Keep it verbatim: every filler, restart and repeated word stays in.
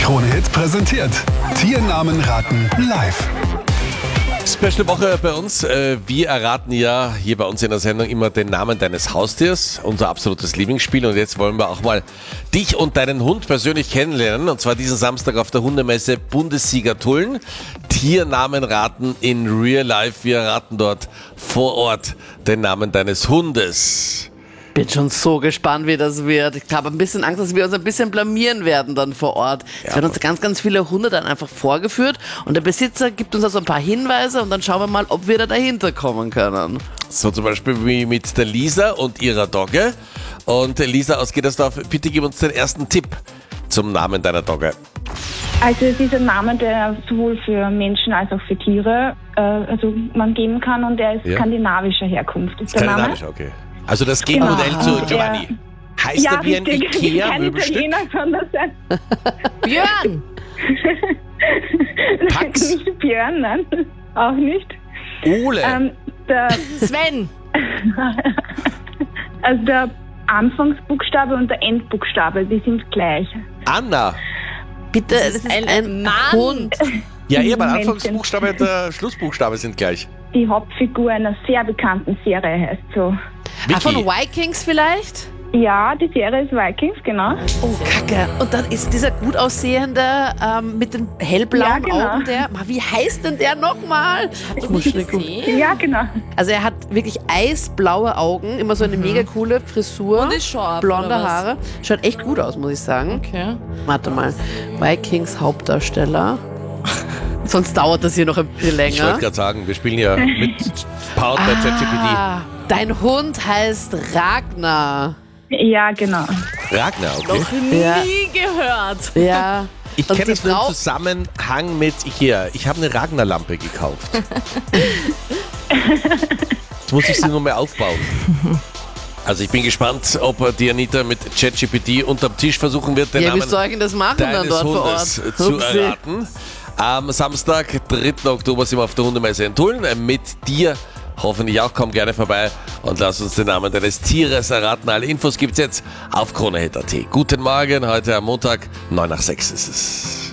Krone Hit präsentiert Tiernamen raten live. Special Woche bei uns. Wir erraten ja hier bei uns in der Sendung immer den Namen deines Haustiers, unser absolutes Lieblingsspiel. Und jetzt wollen wir auch mal dich und deinen Hund persönlich kennenlernen. Und zwar diesen Samstag auf der Hundemesse Bundessieger Tulln. Tiernamen raten in Real Life. Wir raten dort vor Ort den Namen deines Hundes. Bin schon so gespannt, wie das wird. Ich habe ein bisschen Angst, dass wir uns ein bisschen blamieren werden dann vor Ort. Es Ja, werden uns ganz, ganz viele Hunde dann einfach vorgeführt und der Besitzer gibt uns also ein paar Hinweise und dann schauen wir mal, ob wir da dahinter kommen können. So zum Beispiel wie mit der Lisa und ihrer Dogge. Und Lisa aus Gedersdorf, bitte gib uns den ersten Tipp zum Namen deiner Dogge. Also es ist ein Name, der sowohl für Menschen als auch für Tiere äh, also man geben kann und der ist Ja. skandinavischer Herkunft. Ist der Skandinavisch, okay. Also das Gegenmodell Genau. zu Der- Giovanni. Heißt ja, er wie ein richtig. Kein Ikea-Möbelstück? Italiener, sondern sein. Björn! Pax? Nicht Björn, nein, auch nicht. Ole. Ähm, der, Sven! also der Anfangsbuchstabe und der Endbuchstabe, die sind gleich. Anna. Bitte, das ist ein ein, Mann. Hund. Ja, ihr mein Männchen. Anfangsbuchstabe und der Schlussbuchstabe sind gleich. Die Hauptfigur einer sehr bekannten Serie heißt so. Ah, von Vicky. Vikings vielleicht? Ja, die Serie ist Vikings, genau. Oh, Kacke. Und dann ist dieser gut aussehende ähm, mit den hellblauen Ja, genau. Augen, der, Ma, wie heißt denn der nochmal? Ich muss schnell gucken. Ja, genau. Also er hat wirklich eisblaue Augen, immer so eine mega coole Frisur, Und ist scharf, blonde oder was? Haare. Schaut echt gut aus, muss ich sagen. Okay. Warte mal, Vikings Hauptdarsteller. Sonst dauert das hier noch ein bisschen Ich wollte länger. gerade sagen, wir spielen ja mit Powered by ChatGPT. Ah, dein Hund heißt Ragnar. Ja, genau. Ragnar, okay. Nie Ja. gehört. Ja. Ich Und kenne die das nur im Frau- Zusammenhang mit Ikea. Ich habe eine Ragnar-Lampe gekauft. Jetzt muss ich sie nur mehr aufbauen. Also ich bin gespannt, ob die Anita mit ChatGPT unterm Tisch versuchen wird, den Ja, wie Namen soll ich denn das machen dann deines dort vor Ort? Hundes zu Upsi. erraten. Am Samstag, dritten Oktober, sind wir auf der Hundemesse in Tulln. Mit dir hoffentlich auch. Komm gerne vorbei und lass uns den Namen deines Tieres erraten. Alle Infos gibt's jetzt auf kronehit punkt at. Guten Morgen, heute am Montag, neun nach sechs ist es.